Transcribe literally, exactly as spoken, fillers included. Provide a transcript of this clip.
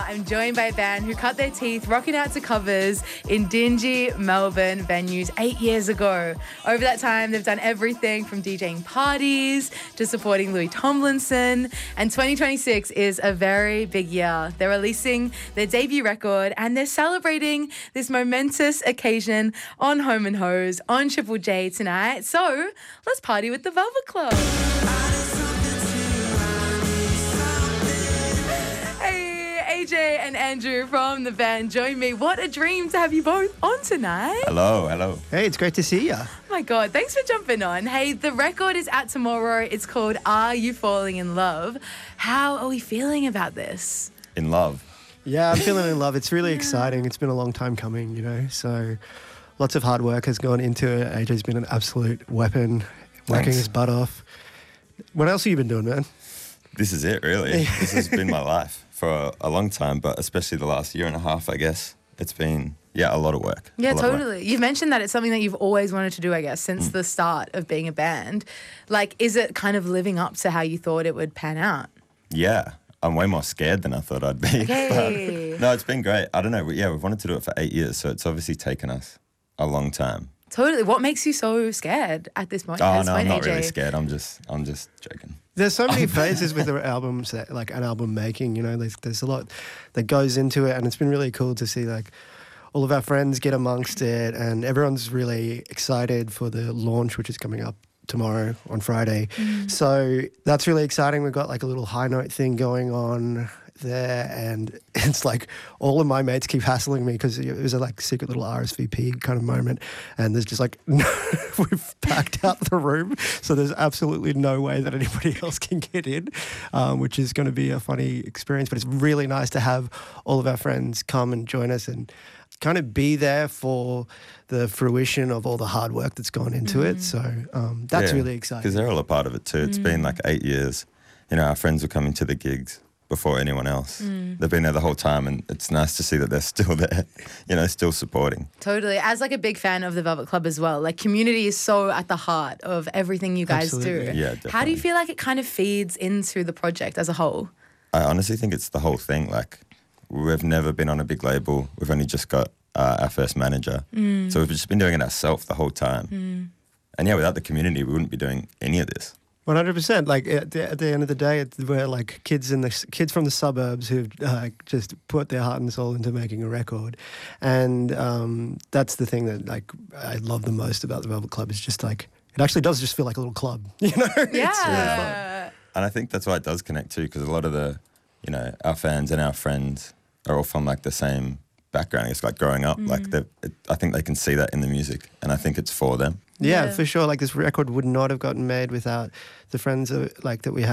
I'm joined by a band who cut their teeth rocking out to covers in dingy Melbourne venues eight years ago. Over that time, they've done everything from DJing parties to supporting Louis Tomlinson. And twenty twenty-six is a very big year. They're releasing their debut record and they're celebrating this momentous occasion on Home and Hose on Triple J tonight. So let's party with the Velvet Club. A J and Andrew from the band join me. What a dream to have you both on tonight. Hello, hello. Hey, it's great to see you. Oh my God, thanks for jumping on. Hey, the record is out tomorrow. It's called Are You Falling in Love? How are we feeling about this? In love. Yeah, I'm feeling in love. It's really exciting. It's been a long time coming, you know, so lots of hard work has gone into it. A J's been an absolute weapon, working Thanks. his butt off. What else have you been doing, man? This is it, really. This has been my life for a, a long time, but especially the last year and a half, I guess. It's been, yeah, a lot of work. Yeah, A lot of work. totally. You've mentioned that it's something that you've always wanted to do, I guess, since Mm. the start of being a band. Like, is it kind of living up to how you thought it would pan out? Yeah, I'm way more scared than I thought I'd be. Okay. But, no, it's been great. I don't know. Yeah, we've wanted to do it for eight years, so it's obviously taken us a long time. Totally. What makes you so scared at this point? Oh, at this no, point, I'm not A J? really scared. I'm just, I'm just joking. There's so many phases with the albums, that, like an album making, you know, there's, there's a lot that goes into it, and it's been really cool to see like all of our friends get amongst it, and everyone's really excited for the launch, which is coming up tomorrow on Friday. Mm. So that's really exciting. We've got like a little high note thing going on there, and it's like all of my mates keep hassling me because it was a like secret little R S V P kind of moment, and there's just like we've packed out the room, so there's absolutely no way that anybody else can get in, um, which is going to be a funny experience. But it's really nice to have all of our friends come and join us and kind of be there for the fruition of all the hard work that's gone into Mm. it. So um, that's Yeah, really exciting. Because they're all a part of it too. It's Mm. been like eight years. You know, our friends were coming to the gigs before anyone else. Mm. They've been there the whole time, and it's nice to see that they're still there, you know, still supporting. Totally. As like a big fan of the Velvet Club as well, like community is so at the heart of everything you guys Absolutely. do. Yeah, How do you definitely. feel like it kind of feeds into the project as a whole? I honestly think it's the whole thing. Like, we've never been on a big label. We've only just got uh, our first manager. Mm. So we've just been doing it ourselves the whole time. Mm. And yeah, without the community, we wouldn't be doing any of this. One hundred percent. Like at the, at the end of the day, it's, we're like kids in the kids from the suburbs who've uh, just put their heart and soul into making a record, and um, that's the thing that like I love the most about the Velvet Club. Is just like it actually does just feel like a little club, you know? It's really fun. Yeah. And I think that's why it does connect too, because a lot of the, you know, our fans and our friends are all from like the same background. It's like growing up. Mm. Like, they've- it, I think they can see that in the music, and I think it's for them. Yeah, Yeah. for sure. Like this record would not have gotten made without the friends uh, like that we have.